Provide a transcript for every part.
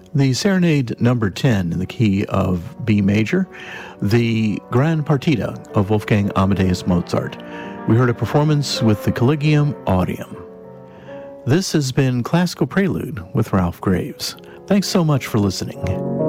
The Serenade number 10 in the key of B major, the Gran Partita of Wolfgang Amadeus Mozart. We heard a performance with the Collegium Audium. This has been Classical Prelude with Ralph Graves. Thanks so much for listening.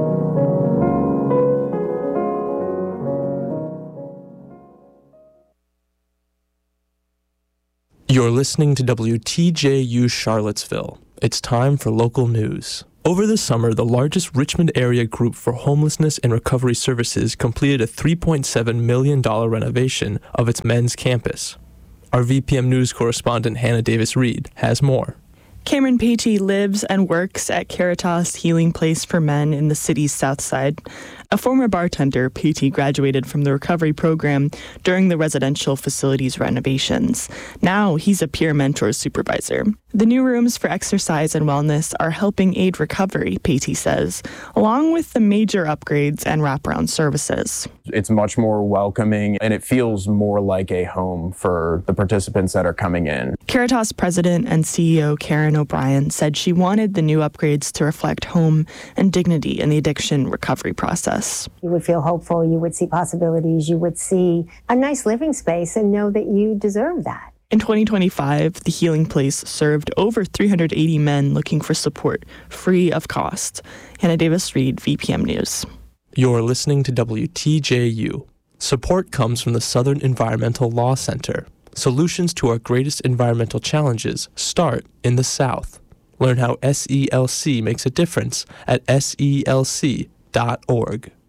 You're listening to WTJU Charlottesville. It's time for local news. Over the summer, the largest Richmond area group for homelessness and recovery services completed a $3.7 million renovation of its men's campus. Our VPM News correspondent Hannah Davis-Reed has more. Cameron Patey lives and works at Caritas Healing Place for Men in the city's south side. A former bartender, Patey graduated from the recovery program during the residential facility's renovations. Now he's a peer mentor supervisor. The new rooms for exercise and wellness are helping aid recovery, Patey says, along with the major upgrades and wraparound services. It's much more welcoming, and it feels more like a home for the participants that are coming in. Caritas president and CEO Karen O'Brien said she wanted the new upgrades to reflect home and dignity in the addiction recovery process. You would feel hopeful, you would see possibilities, you would see a nice living space and know that you deserve that. In 2025, the Healing Place served over 380 men looking for support, free of cost. Hannah Davis-Reed, VPM News. You're listening to WTJU. Support comes from the Southern Environmental Law Center. Solutions to our greatest environmental challenges start in the South. Learn how SELC makes a difference at SELC.org.